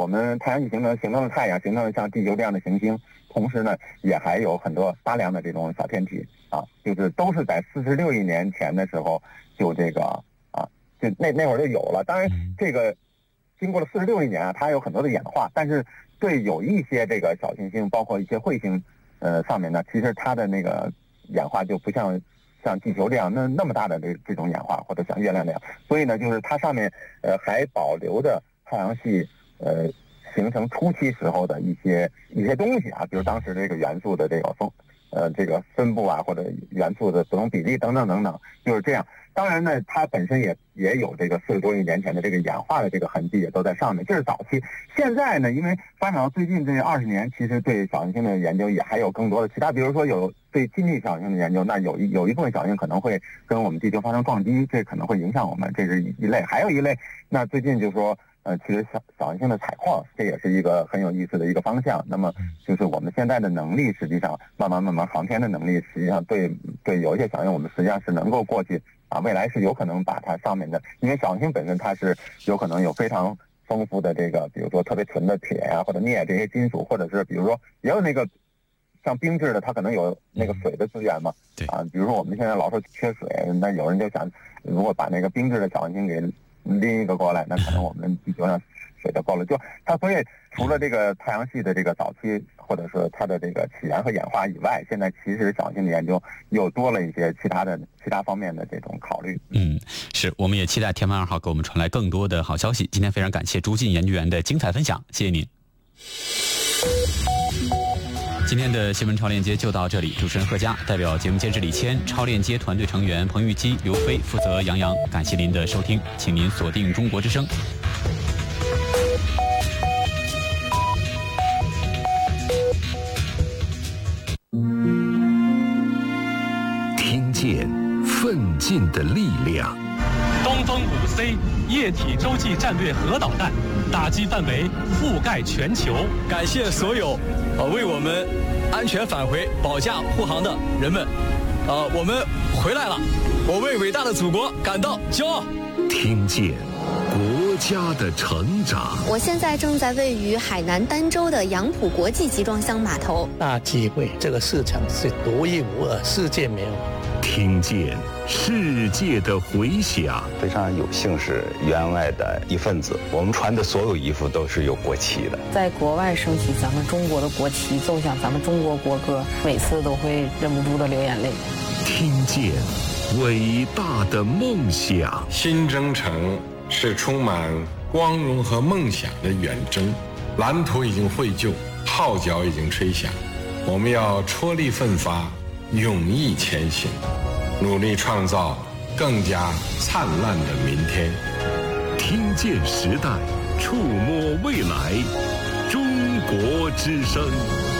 我们太阳系形成了太阳，形成了像地球这样的行星，同时呢，也还有很多大量的这种小天体啊，就是都是在46亿年前的时候就这个啊，就那会儿就有了。当然，这个经过了46亿年啊，它有很多的演化，但是对有一些这个小行星，包括一些彗星，上面呢，其实它的那个演化就不像地球这样那么大的这种演化，或者像月亮那样，所以呢，就是它上面还保留着太阳系形成初期时候的一些东西啊，比如当时这个元素的这个分布啊，或者元素的不同比例等等等等，就是这样。当然呢，它本身也有这个40多亿年前的这个演化的这个痕迹也都在上面，这是早期。现在呢，因为发展到最近这20年，其实对小行星的研究也还有更多的其他，比如说有对近地小行星的研究，那有一部分小行星可能会跟我们地球发生撞击，这可能会影响我们，这是一类。还有一类，那最近就是说其实小行星的采矿，这也是一个很有意思的一个方向。那么就是我们现在的能力，实际上慢慢航天的能力，实际上对有一些小行星，我们实际上是能够过去啊，未来是有可能把它上面的，因为小行星本身它是有可能有非常丰富的这个，比如说特别纯的铁呀、或者镍这些金属，或者是比如说也有那个像冰质的，它可能有那个水的资源嘛。 对啊，比如说我们现在老说缺水，那有人就想，如果把那个冰质的小行星给拎一个过来，那可能我们地球上水就够了。就它，所以除了这个太阳系的这个早期，或者说它的这个起源和演化以外，现在其实小行星的研究又多了一些其他方面的这种考虑。 是，我们也期待天文2号给我们传来更多的好消息。今天非常感谢朱进研究员的精彩分享，谢谢您。今天的新闻超链接就到这里，主持人贺佳，代表节目监制李谦，超链接团队成员彭玉基、刘飞，负责杨洋。感谢您的收听，请您锁定中国之声。 听见奋进的力量。 东风5C 液体洲际战略核导弹打击范围覆盖全球。 感谢所有为我们安全返回保驾护航的人们，我们回来了，我为伟大的祖国感到骄傲。 听见国家的成长。 我现在正在位于海南儋州的杨浦国际集装箱码头。 大机会，这个市场是独一无二，世界没有。 听见世界的回响。 非常有幸是员外的一份子，我们穿的所有衣服都是有国旗的。 在国外升起咱们中国的国旗，奏响咱们中国国歌，每次都会忍不住的流眼泪。 听见伟大的梦想。 新征程是充满光荣和梦想的远征，蓝图已经绘就，号角已经吹响，我们要踔厉奋发，勇毅前行，努力创造更加灿烂的明天。 听见时代，触摸未来，中国之声。